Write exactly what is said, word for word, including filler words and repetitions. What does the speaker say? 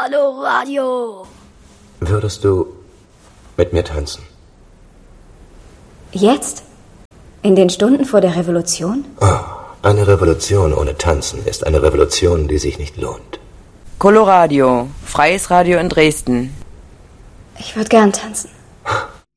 Coloradio. Würdest du mit mir tanzen? Jetzt? In den Stunden vor der Revolution? Oh, eine Revolution ohne Tanzen ist eine Revolution, die sich nicht lohnt. Coloradio, freies Radio in Dresden. Ich würde gern tanzen.